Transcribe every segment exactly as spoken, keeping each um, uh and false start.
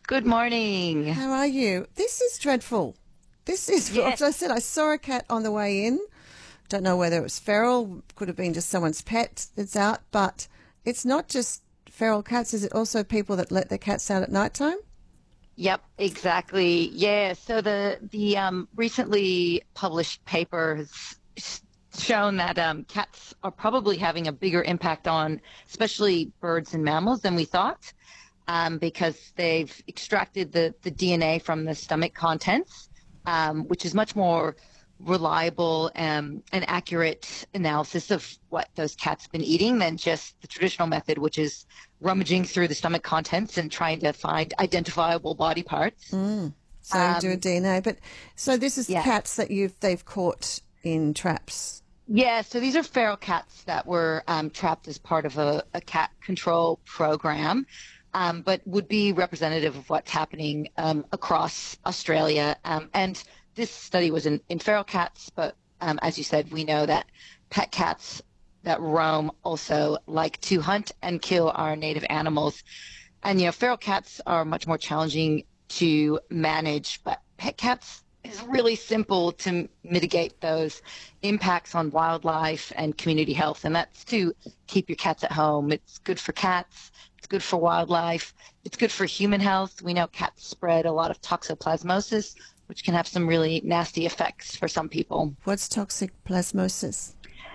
Good morning. How are you? This is dreadful. This is, Yes. as I said, I saw a cat on the way in. Don't know whether it was feral, could have been just someone's pet that's out, but it's not just feral cats. Is it also people that let their cats out at night time? Yep, exactly. Yeah. So the the um, recently published paper has sh- shown that um, cats are probably having a bigger impact on, especially birds and mammals, than we thought, um, because they've extracted the the D N A from the stomach contents, um, which is much more reliable um, and accurate analysis of what those cats have been eating than just the traditional method, which is rummaging through the stomach contents and trying to find identifiable body parts. Mm. So you do a Um, D N A. But so this is yeah. cats that you've they've caught in traps. Yeah, so these are feral cats that were um, trapped as part of a, a cat control program, um, but would be representative of what's happening um, across Australia. Um, and this study was in, in feral cats, but um, as you said, we know that pet cats that roam also like to hunt and kill our native animals. And, you know, feral cats are much more challenging to manage, but pet cats is really simple to mitigate those impacts on wildlife and community health. And that's to keep your cats at home. It's good for cats. It's good for wildlife. It's good for human health. We know cats spread a lot of toxoplasmosis, which can have some really nasty effects for some people. What's toxic plasmosis?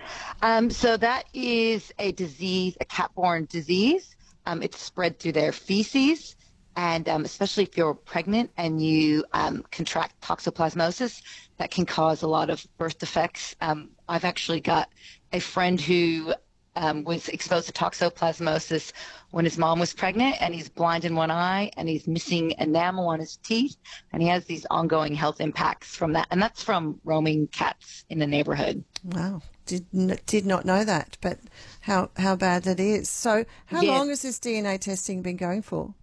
Um, so that is a disease, a cat-borne disease. Um, it's spread through their feces. And um, especially if you're pregnant and you um, contract toxoplasmosis, that can cause a lot of birth defects. Um, I've actually got a friend who um, was exposed to toxoplasmosis when his mom was pregnant, and he's blind in one eye, and he's missing enamel on his teeth, and he has these ongoing health impacts from that. And that's from roaming cats in the neighborhood. Wow, did n- did not know that, but how how bad that is. So how Yes. long has this D N A testing been going for?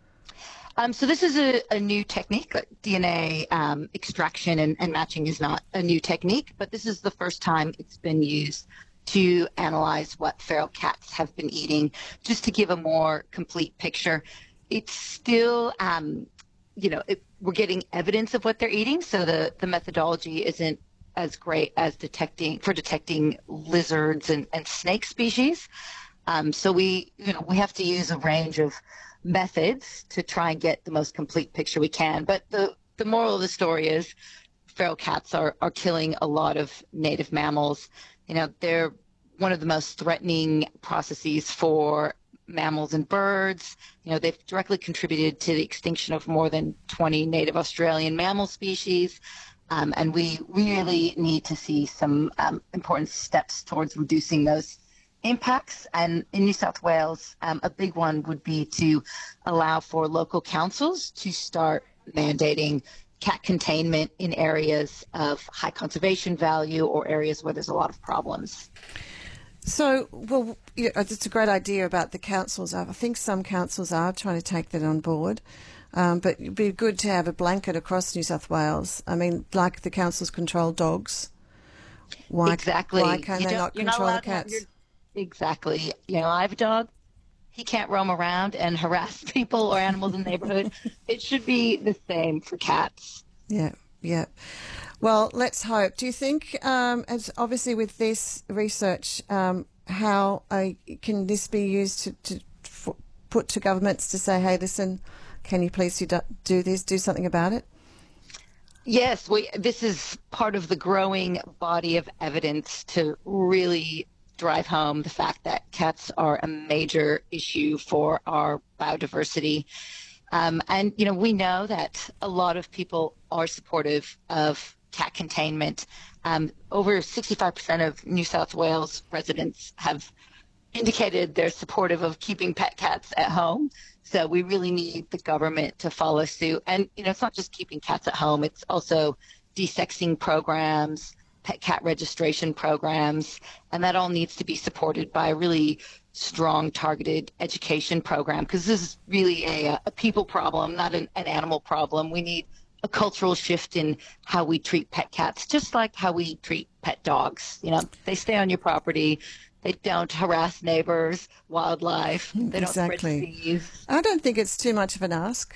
Um, so this is a, a new technique. Like D N A um, extraction and, and matching is not a new technique, but this is the first time it's been used to analyze what feral cats have been eating, just to give a more complete picture. It's still, um, you know, it, we're getting evidence of what they're eating, so the, the methodology isn't as great as detecting for detecting lizards and, and snake species. Um, so we, you know, we have to use a range of methods to try and get the most complete picture we can. But the, the moral of the story is feral cats are, are killing a lot of native mammals. You know, they're one of the most threatening processes for mammals and birds. You know, they've directly contributed to the extinction of more than twenty native Australian mammal species. Um, and we really need to see some um, important steps towards reducing those impacts. And in New South Wales, um, a big one would be to allow for local councils to start mandating cat containment in areas of high conservation value or areas where there's a lot of problems. So, well, yeah, it's a great idea about the councils. I think some councils are trying to take that on board. Um, but it'd be good to have a blanket across New South Wales. I mean, like the councils control dogs. Why, Exactly. Why can't You they don't- not you're not control the allowed to have cats? your- Exactly. You know, I have a dog. He can't roam around and harass people or animals in the neighborhood. It should be the same for cats. Yeah, yeah. Well, let's hope. Do you think, um, as obviously with this research, um, how uh, can this be used to, to f- put to governments to say, hey, listen, can you please do, do this, do something about it? Yes, we, this is part of the growing body of evidence to really drive home the fact that cats are a major issue for our biodiversity. Um, and, you know, we know that a lot of people are supportive of cat containment. Um, over sixty-five percent of New South Wales residents have indicated they're supportive of keeping pet cats at home. So we really need the government to follow suit. And, you know, it's not just keeping cats at home. It's also desexing programs, pet cat registration programs, and that all needs to be supported by a really strong targeted education program, because this is really a, a people problem, not an, an animal problem. We need a cultural shift in how we treat pet cats, just like how we treat pet dogs. You know, they stay on your property. They don't harass neighbors, wildlife. They don't spread Exactly. disease. I don't think it's too much of an ask.